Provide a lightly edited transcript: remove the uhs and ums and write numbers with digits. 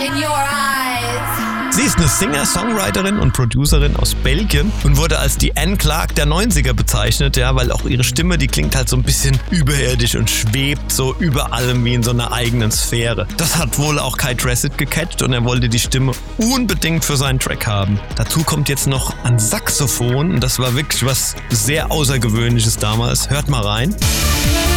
in your eyes. Sie ist eine Singer, Songwriterin und Producerin aus Belgien und wurde als die Anne Clark der 90er bezeichnet, ja, weil auch ihre Stimme, die klingt halt so ein bisschen überirdisch und schwebt so über allem wie in so einer eigenen Sphäre. Das hat wohl auch Kai Tracid gecatcht und er wollte die Stimme unbedingt für seinen Track haben. Dazu kommt jetzt noch ein Saxophon und das war wirklich was sehr Außergewöhnliches damals. Hört mal rein.